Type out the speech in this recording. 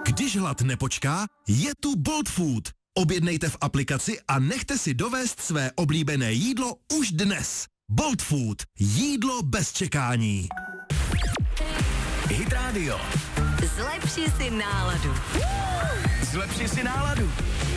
Když hlad nepočká, je tu Bolt Food. Objednejte v aplikaci a nechte si dovést své oblíbené jídlo už dnes. Bolt Food. Jídlo bez čekání. Hit Radio. Zlepši si náladu. Zlepši si náladu.